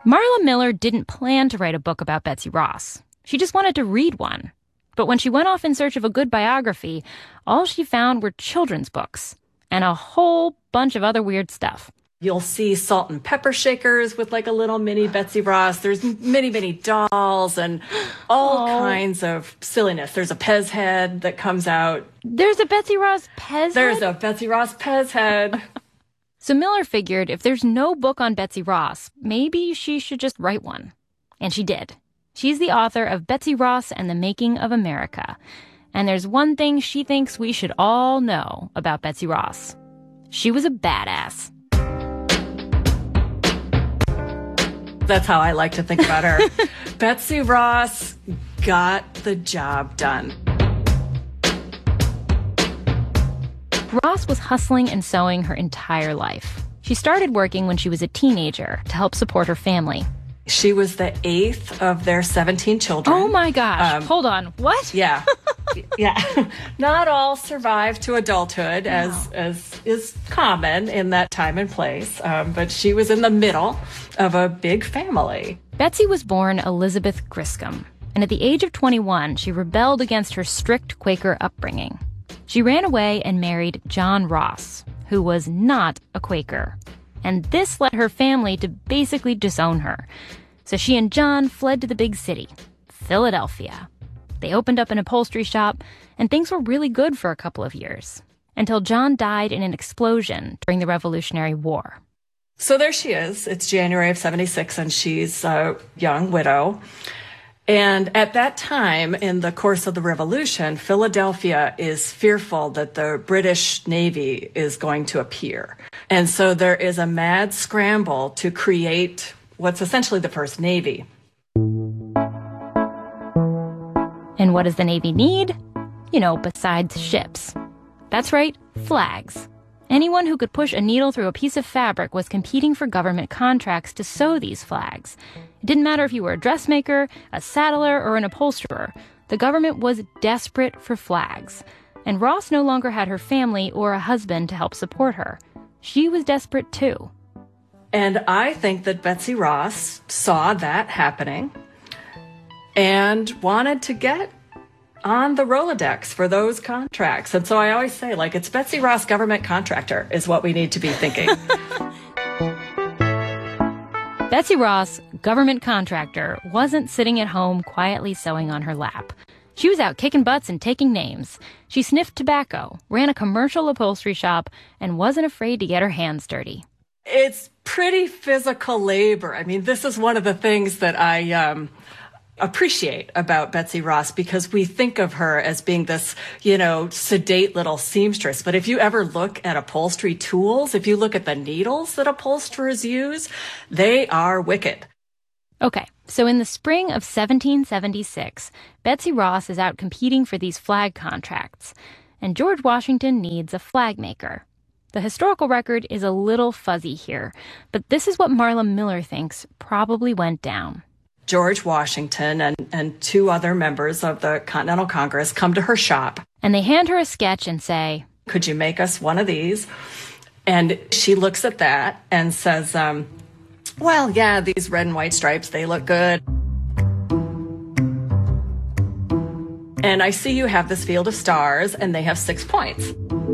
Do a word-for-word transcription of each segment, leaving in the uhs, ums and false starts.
Marla Miller didn't plan to write a book about Betsy Ross. She just wanted to read one. But when she went off in search of a good biography, all she found were children's books and a whole bunch of other weird stuff. You'll see salt and pepper shakers with like a little mini Betsy Ross. There's many, many dolls and all oh. kinds of silliness. There's a Pez head that comes out. There's a Betsy Ross Pez There's head? a Betsy Ross Pez head. So Miller figured if there's no book on Betsy Ross, maybe she should just write one. And she did. She's the author of Betsy Ross and the Making of America. And there's one thing she thinks we should all know about Betsy Ross. She was a badass. That's how I like to think about her. Betsy Ross got the job done. Ross was hustling and sewing her entire life. She started working when she was a teenager to help support her family. She was the eighth of their seventeen children. Oh my gosh. Um, Hold on. What? Yeah. Yeah. Not all survived to adulthood, no. as as is common in that time and place. Um, but she was in the middle of a big family. Betsy was born Elizabeth Griscom, and at the age of twenty-one, she rebelled against her strict Quaker upbringing. She ran away and married John Ross, who was not a Quaker. And this led her family to basically disown her. So she and John fled to the big city, Philadelphia. They opened up an upholstery shop, and things were really good for a couple of years, until John died in an explosion during the Revolutionary War. So there she is. It's January of seventy-six, and she's a young widow. And at that time, in the course of the Revolution, Philadelphia is fearful that the British Navy is going to appear. And so there is a mad scramble to create what's essentially the first Navy. And what does the Navy need? You know, besides ships. That's right, flags. Anyone who could push a needle through a piece of fabric was competing for government contracts to sew these flags. It didn't matter if you were a dressmaker, a saddler, or an upholsterer. The government was desperate for flags. And Ross no longer had her family or a husband to help support her. She was desperate too. And I think that Betsy Ross saw that happening and wanted to get on the Rolodex for those contracts. And so I always say, like, it's Betsy Ross government contractor is what we need to be thinking. Betsy Ross, government contractor, wasn't sitting at home quietly sewing on her lap. She was out kicking butts and taking names. She sniffed tobacco, ran a commercial upholstery shop, and wasn't afraid to get her hands dirty. It's pretty physical labor. I mean, this is one of the things that I um, appreciate about Betsy Ross, because we think of her as being this, you know, sedate little seamstress. But if you ever look at upholstery tools, if you look at the needles that upholsterers use, they are wicked. Okay, so in the spring of seventeen seventy-six, Betsy Ross is out competing for these flag contracts, and George Washington needs a flag maker. The historical record is a little fuzzy here, but this is what Marla Miller thinks probably went down. George Washington and, and two other members of the Continental Congress come to her shop. And they hand her a sketch and say, "Could you make us one of these?" And she looks at that and says, um, well, yeah, these red and white stripes, they look good. And I see you have this field of stars, and they have six points.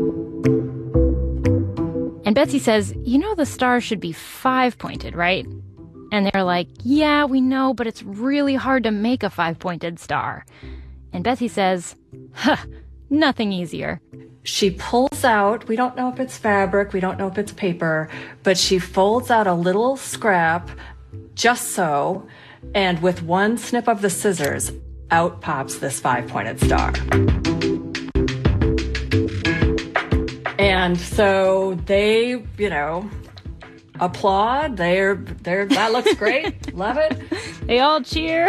And Betsy says, you know the stars should be five-pointed, right? And they're like, yeah, we know, but it's really hard to make a five-pointed star. And Betsy says, huh, nothing easier. She pulls out, we don't know if it's fabric, we don't know if it's paper, but she folds out a little scrap, just so, and with one snip of the scissors, out pops this five-pointed star. And so they, you know, applaud. They're, they're, that looks great. Love it. They all cheer.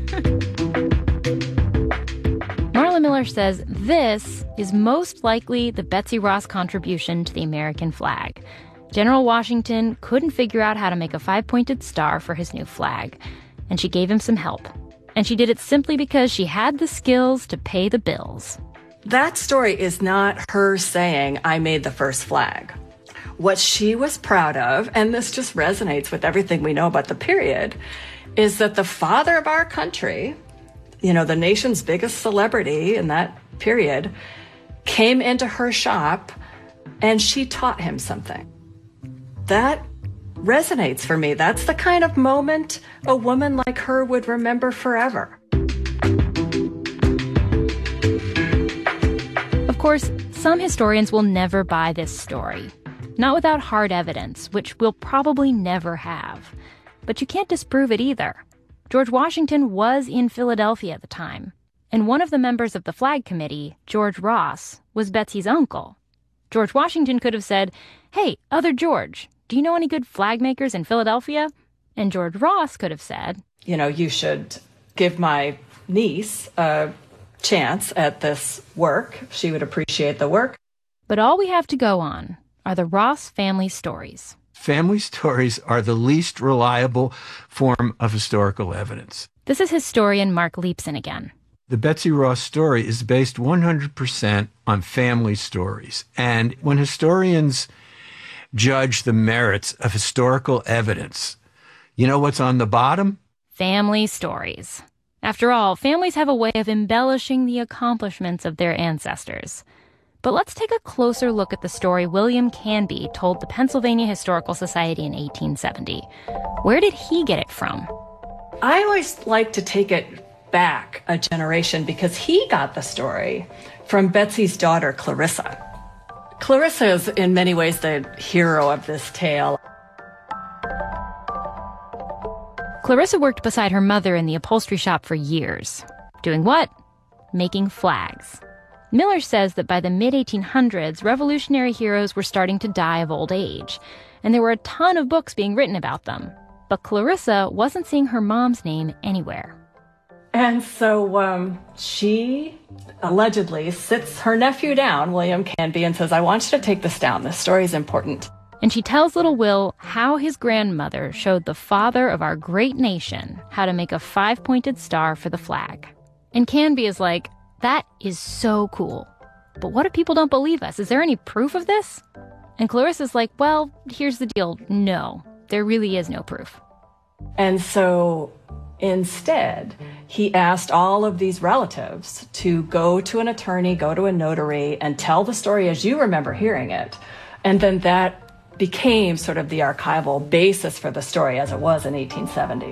Marla Miller says this is most likely the Betsy Ross contribution to the American flag. General Washington couldn't figure out how to make a five-pointed star for his new flag, and she gave him some help. And she did it simply because she had the skills to pay the bills. That story is not her saying, I made the first flag. what she was proud of, and this just resonates with everything we know about the period, is that the father of our country, you know, the nation's biggest celebrity in that period, came into her shop and she taught him something. That resonates for me. That's the kind of moment a woman like her would remember forever. Of course, some historians will never buy this story. Not without hard evidence, which we'll probably never have. But you can't disprove it either. George Washington was in Philadelphia at the time, and one of the members of the Flag Committee, George Ross, was Betsy's uncle. George Washington could have said, "Hey, other George, do you know any good flag makers in Philadelphia?" And George Ross could have said, you know, you should give my niece a chance at this work. She would appreciate the work. But all we have to go on are the Ross family stories. Family stories are the least reliable form of historical evidence. This is historian Mark Leipson again. The Betsy Ross story is based one hundred percent on family stories. And when historians judge the merits of historical evidence, you know what's on the bottom? Family stories. After all, families have a way of embellishing the accomplishments of their ancestors. But let's take a closer look at the story William Canby told the Pennsylvania Historical Society in eighteen seventy. Where did he get it from? I always like to take it back a generation because he got the story from Betsy's daughter, Clarissa. Clarissa is in many ways the hero of this tale. Clarissa worked beside her mother in the upholstery shop for years. Doing what? Making flags. Miller says that by the mid eighteen hundreds, revolutionary heroes were starting to die of old age, and there were a ton of books being written about them. But Clarissa wasn't seeing her mom's name anywhere. And so um, she allegedly sits her nephew down, William Canby, and says, "I want you to take this down. This story is important." And she tells little Will how his grandmother showed the father of our great nation how to make a five-pointed star for the flag. And Canby is like, "That is so cool. But what if people don't believe us? Is there any proof of this?" And Clarissa's like, "Well, here's the deal. No, there really is no proof." And so instead, he asked all of these relatives to go to an attorney, go to a notary, and tell the story as you remember hearing it. And then that became sort of the archival basis for the story as it was in eighteen seventy.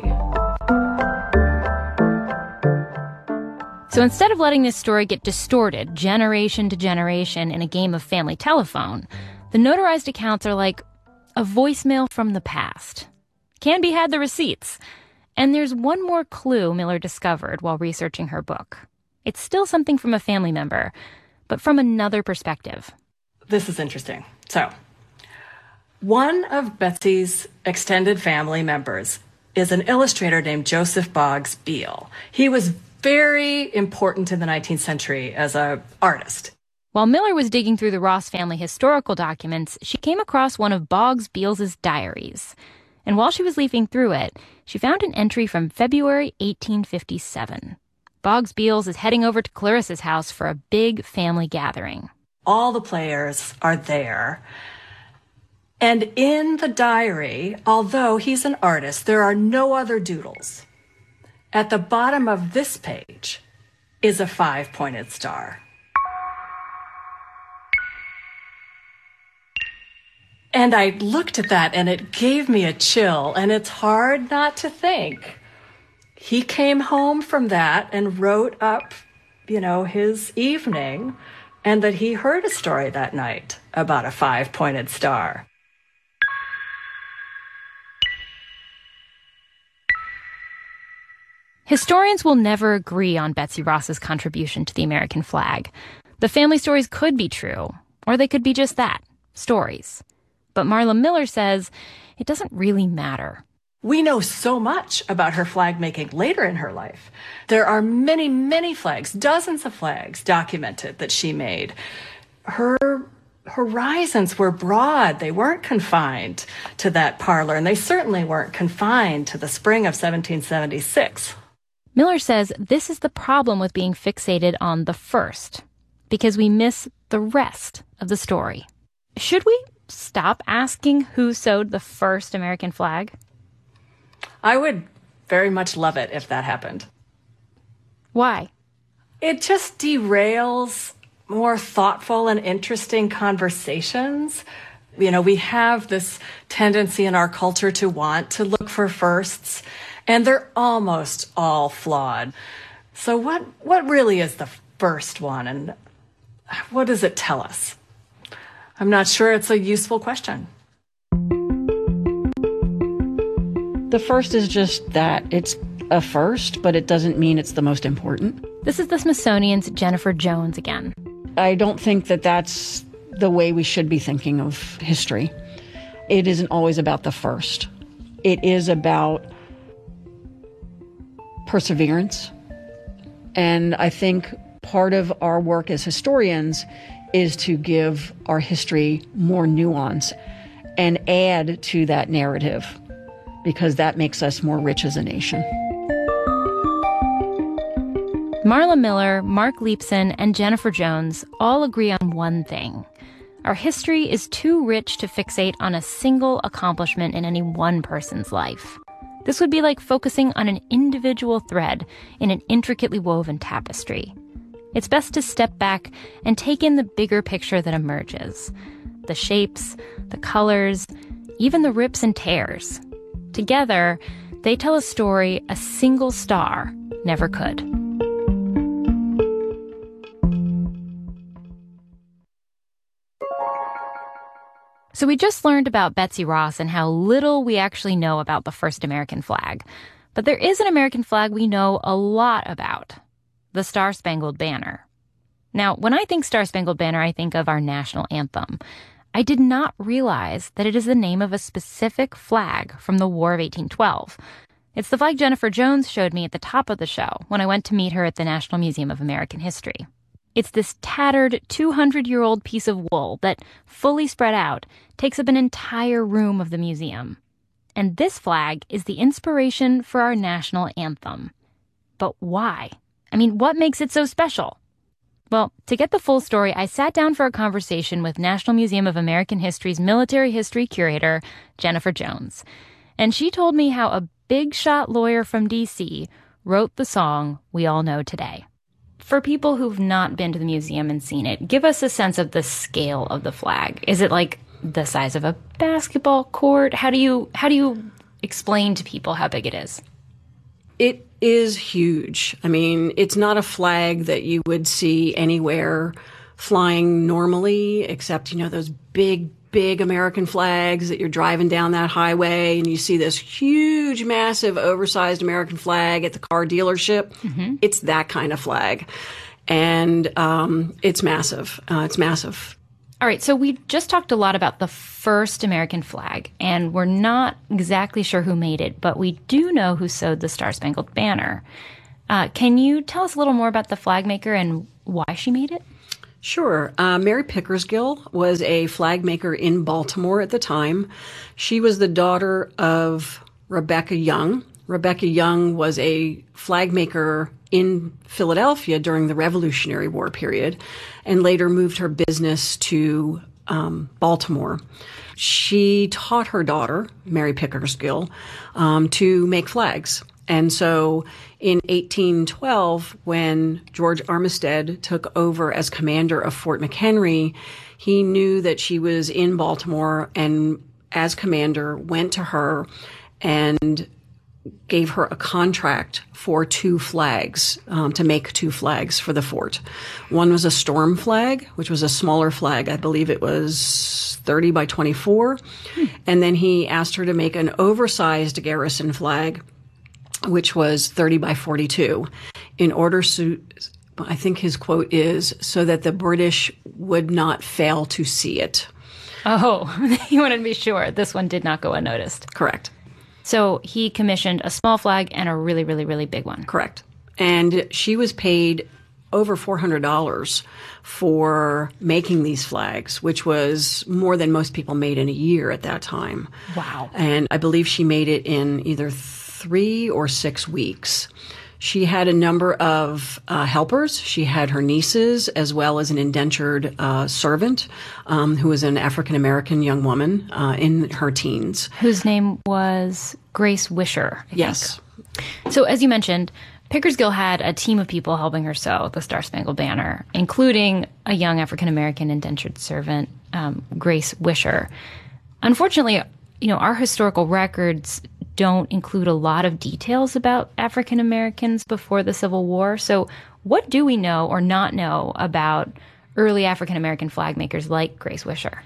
So instead of letting this story get distorted generation to generation in a game of family telephone, the notarized accounts are like a voicemail from the past. Canby had the receipts. And there's one more clue Miller discovered while researching her book. It's still something from a family member, but from another perspective. This is interesting. So, one of Betsy's extended family members is an illustrator named Joseph Boggs Beale. He was very important in the nineteenth century as an artist. While Miller was digging through the Ross family historical documents, she came across one of Boggs Beale's diaries. And while she was leafing through it, she found an entry from February eighteen fifty-seven. Boggs Beale is heading over to Clarissa's house for a big family gathering. All the players are there. And in the diary, although he's an artist, there are no other doodles. At the bottom of this page is a five-pointed star. And I looked at that and it gave me a chill, and it's hard not to think. He came home from that and wrote up, you know, his evening, and that he heard a story that night about a five-pointed star. Historians will never agree on Betsy Ross's contribution to the American flag. The family stories could be true, or they could be just that, stories. But Marla Miller says it doesn't really matter. We know so much about her flag making later in her life. There are many, many flags, dozens of flags documented that she made. Her horizons were broad. They weren't confined to that parlor, and they certainly weren't confined to the spring of seventeen seventy-six. Miller says this is the problem with being fixated on the first, because we miss the rest of the story. Should we? stop asking who sewed the first American flag? I would very much love it if that happened. Why? It just derails more thoughtful and interesting conversations. You know, we have this tendency in our culture to want to look for firsts, and they're almost all flawed. So what, what really is the first one, and what does it tell us? I'm not sure it's a useful question. The first is just that. It's a first, but it doesn't mean it's the most important. This is the Smithsonian's Jennifer Jones again. I don't think that that's the way we should be thinking of history. It isn't always about the first. It is about perseverance. And I think part of our work as historians is to give our history more nuance and add to that narrative, because that makes us more rich as a nation. Marla Miller, Mark Leibson, and Jennifer Jones all agree on one thing. Our history is too rich to fixate on a single accomplishment in any one person's life. This would be like focusing on an individual thread in an intricately woven tapestry. It's best to step back and take in the bigger picture that emerges. The shapes, the colors, even the rips and tears. Together, they tell a story a single star never could. So we just learned about Betsy Ross and how little we actually know about the first American flag. But there is an American flag we know a lot about. The Star-Spangled Banner. Now, when I think Star-Spangled Banner, I think of our national anthem. I did not realize that it is the name of a specific flag from the War of eighteen twelve. It's the flag Jennifer Jones showed me at the top of the show when I went to meet her at the National Museum of American History. It's this tattered two hundred year old piece of wool that, fully spread out, takes up an entire room of the museum. And this flag is the inspiration for our national anthem. But why? I mean, what makes it so special? Well, to get the full story, I sat down for a conversation with National Museum of American History's military history curator, Jennifer Jones. And she told me how a big-shot lawyer from D C wrote the song we all know today. For people who've not been to the museum and seen it, give us a sense of the scale of the flag. Is it like the size of a basketball court? How do you how do you explain to people how big it is? It is huge. I mean, it's not a flag that you would see anywhere flying normally, except, you know, those big, big American flags that you're driving down that highway and you see this huge, massive, oversized American flag at the car dealership. Mm-hmm. It's that kind of flag. And um, it's massive. Uh, it's massive. All right, so we just talked a lot about the first American flag, and we're not exactly sure who made it, but we do know who sewed the Star-Spangled Banner. Uh, can you tell us a little more about the flag maker and why she made it? Sure. Uh, Mary Pickersgill was a flag maker in Baltimore at the time. She was the daughter of Rebecca Young. Rebecca Young was a flag maker in Philadelphia during the Revolutionary War period and later moved her business to um, Baltimore. She taught her daughter, Mary Pickersgill, um, to make flags. And so in eighteen twelve, when George Armistead took over as commander of Fort McHenry, he knew that she was in Baltimore and as commander went to her and gave her a contract for two flags, um, to make two flags for the fort. One was a storm flag, which was a smaller flag. I believe it was thirty by twenty-four. Hmm. And then he asked her to make an oversized garrison flag, which was thirty by forty-two, in order to, I think his quote is, so that the British would not fail to see it. Oh, you wanted to be sure. This one did not go unnoticed. Correct. So he commissioned a small flag and a really, really, really big one. Correct. And she was paid over four hundred dollars for making these flags, which was more than most people made in a year at that time. Wow. And I believe she made it in either three or six weeks. She had a number of uh, helpers. She had her nieces as well as an indentured uh, servant um, who was an African-American young woman uh, in her teens. Whose name was Grace Wisher, I Yes. think. So as you mentioned, Pickersgill had a team of people helping her sew the Star-Spangled Banner, including a young African-American indentured servant, um, Grace Wisher. Unfortunately, you know, our historical records don't include a lot of details about African Americans before the Civil War. So what do we know or not know about early African American flag makers like Grace Wisher?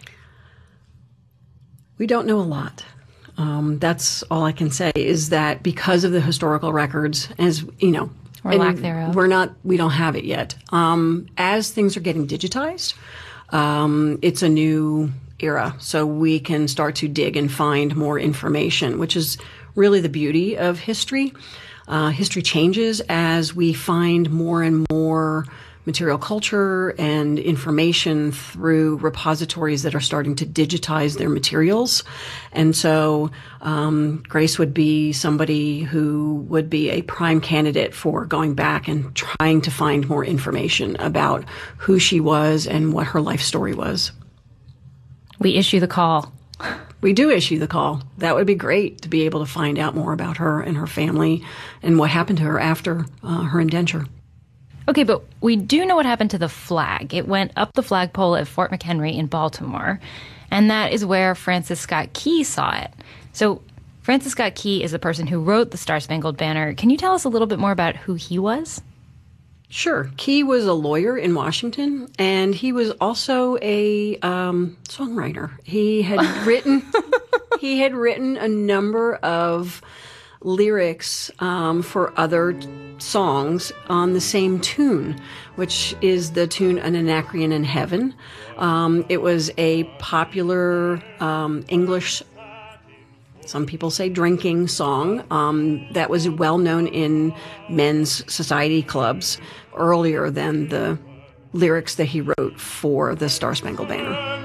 We don't know a lot. Um, that's all I can say is that because of the historical records, as you know, or lack thereof, we're not, we don't have it yet. Um, as things are getting digitized, um, it's a new era, so we can start to dig and find more information, which is really the beauty of history. Uh, history changes as we find more and more material culture and information through repositories that are starting to digitize their materials. And so um, Grace would be somebody who would be a prime candidate for going back and trying to find more information about who she was and what her life story was. We issue the call. We do issue the call. That would be great to be able to find out more about her and her family and what happened to her after uh, her indenture. Okay, but we do know what happened to the flag. It went up the flagpole at Fort McHenry in Baltimore, and that is where Francis Scott Key saw it. So Francis Scott Key is the person who wrote the Star-Spangled Banner. Can you tell us a little bit more about who he was? Sure. Key was a lawyer in Washington, and he was also a um, songwriter. He had written he had written a number of lyrics um, for other songs on the same tune, which is the tune An Anacreon in Heaven. Um, it was a popular um, English, some people say drinking song, um, that was well known in men's society clubs earlier than the lyrics that he wrote for the Star-Spangled Banner.